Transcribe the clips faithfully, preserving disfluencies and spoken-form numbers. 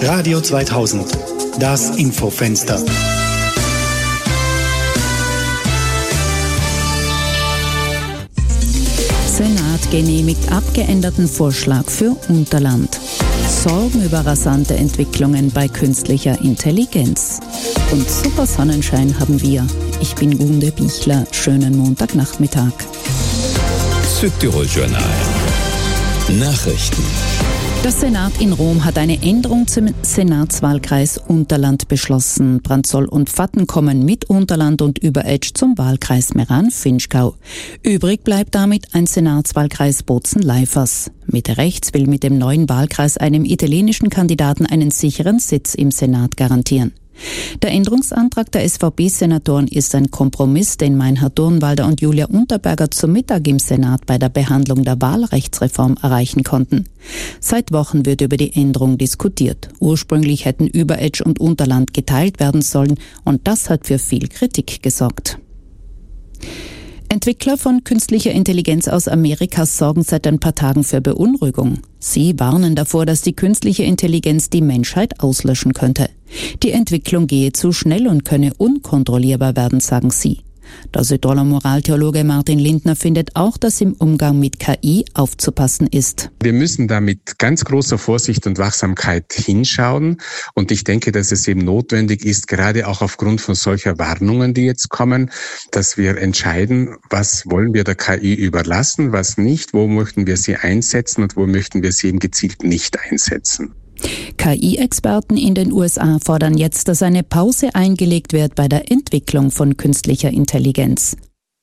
Radio zweitausend, das Infofenster. Senat genehmigt abgeänderten Vorschlag für Unterland. Sorgen über rasante Entwicklungen bei künstlicher Intelligenz. Und super Sonnenschein haben wir. Ich bin Gunde Bichler. Schönen Montagnachmittag. Südtirol Journal. Nachrichten. Der Senat in Rom hat eine Änderung zum Senatswahlkreis Unterland beschlossen. Brandsoll und Vatten kommen mit Unterland und Überetsch zum Wahlkreis Meran-Finchgau. Übrig bleibt damit ein Senatswahlkreis Bozen-Leifers. Mitte rechts will mit dem neuen Wahlkreis einem italienischen Kandidaten einen sicheren Sitz im Senat garantieren. Der Änderungsantrag der S V P-Senatoren ist ein Kompromiss, den Meinhard Durnwalder und Julia Unterberger zum Mittag im Senat bei der Behandlung der Wahlrechtsreform erreichen konnten. Seit Wochen wird über die Änderung diskutiert. Ursprünglich hätten Überetsch und Unterland geteilt werden sollen und das hat für viel Kritik gesorgt. Entwickler von künstlicher Intelligenz aus Amerika sorgen seit ein paar Tagen für Beunruhigung. Sie warnen davor, dass die künstliche Intelligenz die Menschheit auslöschen könnte. Die Entwicklung gehe zu schnell und könne unkontrollierbar werden, sagen sie. Der Südtiroler Moraltheologe Martin Lindner findet auch, dass im Umgang mit K I aufzupassen ist. Wir müssen da mit ganz großer Vorsicht und Wachsamkeit hinschauen. Und ich denke, dass es eben notwendig ist, gerade auch aufgrund von solcher Warnungen, die jetzt kommen, dass wir entscheiden, was wollen wir der K I überlassen, was nicht, wo möchten wir sie einsetzen und wo möchten wir sie eben gezielt nicht einsetzen. K I-Experten in den U S A fordern jetzt, dass eine Pause eingelegt wird bei der Entwicklung von künstlicher Intelligenz.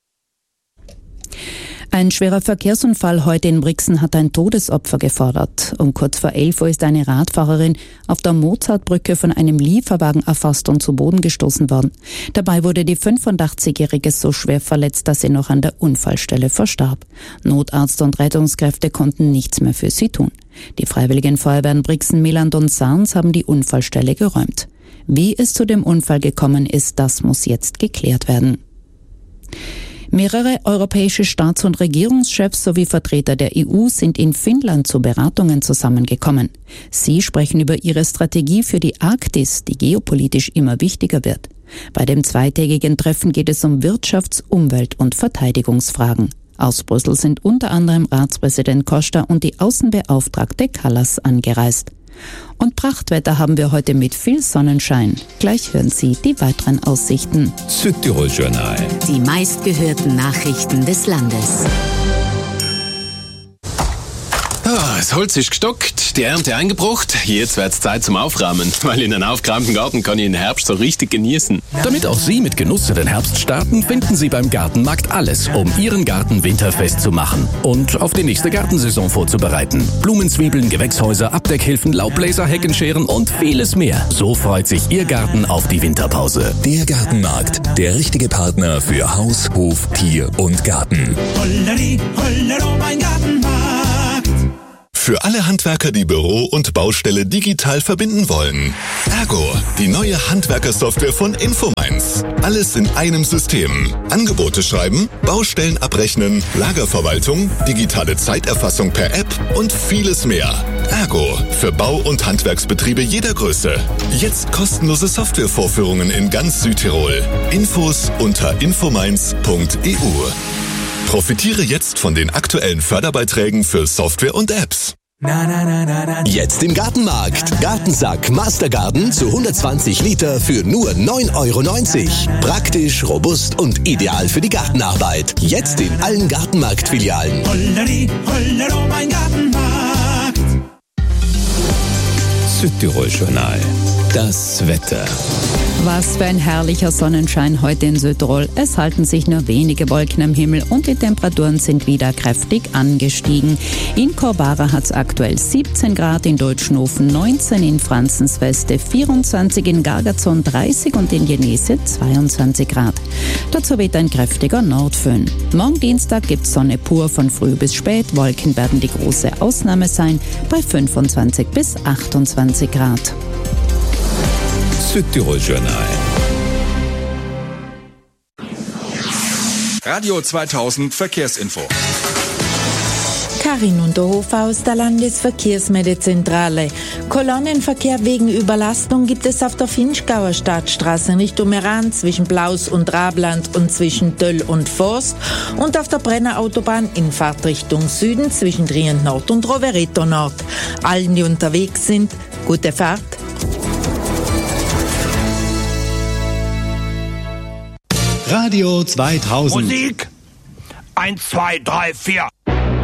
Ein schwerer Verkehrsunfall heute in Brixen hat ein Todesopfer gefordert. Um kurz vor elf Uhr ist eine Radfahrerin auf der Mozartbrücke von einem Lieferwagen erfasst und zu Boden gestoßen worden. Dabei wurde die fünfundachtzigjährige so schwer verletzt, dass sie noch an der Unfallstelle verstarb. Notarzt und Rettungskräfte konnten nichts mehr für sie tun. Die Freiwilligen Feuerwehren Brixen, Milland und Sarns haben die Unfallstelle geräumt. Wie es zu dem Unfall gekommen ist, das muss jetzt geklärt werden. Mehrere europäische Staats- und Regierungschefs sowie Vertreter der E U sind in Finnland zu Beratungen zusammengekommen. Sie sprechen über ihre Strategie für die Arktis, die geopolitisch immer wichtiger wird. Bei dem zweitägigen Treffen geht es um Wirtschafts-, Umwelt- und Verteidigungsfragen. Aus Brüssel sind unter anderem Ratspräsident Costa und die Außenbeauftragte Kallas angereist. Und Prachtwetter haben wir heute mit viel Sonnenschein. Gleich hören Sie die weiteren Aussichten. Südtirol Journal. Die meistgehörten Nachrichten des Landes. Ah, das Holz ist gestockt, die Ernte eingebracht. Jetzt wird's Zeit zum Aufräumen, weil in einem aufgeräumten Garten kann ich den Herbst so richtig genießen. Damit auch Sie mit Genuss in den Herbst starten, finden Sie beim Gartenmarkt alles, um Ihren Garten winterfest zu machen und auf die nächste Gartensaison vorzubereiten. Blumenzwiebeln, Gewächshäuser, Abdeckhilfen, Laubbläser, Heckenscheren und vieles mehr. So freut sich Ihr Garten auf die Winterpause. Der Gartenmarkt, der richtige Partner für Haus, Hof, Tier und Garten. Holleri, hollero, mein Gartenmarkt. Für alle Handwerker, die Büro und Baustelle digital verbinden wollen. Ergo, die neue Handwerkersoftware von Infomines. Alles in einem System. Angebote schreiben, Baustellen abrechnen, Lagerverwaltung, digitale Zeiterfassung per App und vieles mehr. Ergo, für Bau- und Handwerksbetriebe jeder Größe. Jetzt kostenlose Softwarevorführungen in ganz Südtirol. Infos unter infomines punkt e u. Profitiere jetzt von den aktuellen Förderbeiträgen für Software und Apps. Jetzt im Gartenmarkt. Gartensack Mastergarden zu hundertzwanzig Liter für nur neun Euro neunzig. Praktisch, robust und ideal für die Gartenarbeit. Jetzt in allen Gartenmarkt-Filialen. Holleri, hollero, mein Gartenmarkt. Südtirol Journal. Das Wetter. Was für ein herrlicher Sonnenschein heute in Südtirol. Es halten sich nur wenige Wolken am Himmel und die Temperaturen sind wieder kräftig angestiegen. In Korbara hat es aktuell siebzehn Grad, in Deutschenhofen neunzehn, in Franzensweste vierundzwanzig, in Gargazon dreißig und in Jenese zweiundzwanzig Grad. Dazu weht ein kräftiger Nordföhn. Morgen Dienstag gibt's Sonne pur von früh bis spät. Wolken werden die große Ausnahme sein bei fünfundzwanzig bis achtundzwanzig Grad. Südtirol Journal. Radio zweitausend Verkehrsinfo. K Karin Unterhofer aus der Landesverkehrsmeldezentrale. Kolonnenverkehr wegen Überlastung gibt es auf der Vinschgauer Stadtstraße in Richtung Meran zwischen Blaus und Rabland und zwischen Döll und Forst und auf der Brenner Autobahn in Fahrtrichtung Süden zwischen Trient Nord und Rovereto Nord. Allen, die unterwegs sind, gute Fahrt. Radio zweitausend. Musik eins, zwei, drei, vier.